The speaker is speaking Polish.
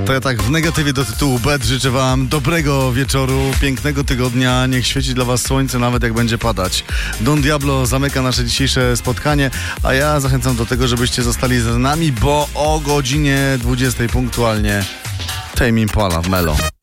To ja tak w negatywie do tytułu Bet życzę wam dobrego wieczoru, pięknego tygodnia, niech świeci dla was słońce, nawet jak będzie padać. Don Diablo zamyka nasze dzisiejsze spotkanie, a ja zachęcam do tego, żebyście zostali z nami, bo o godzinie 20 punktualnie Tame Impala w Melo.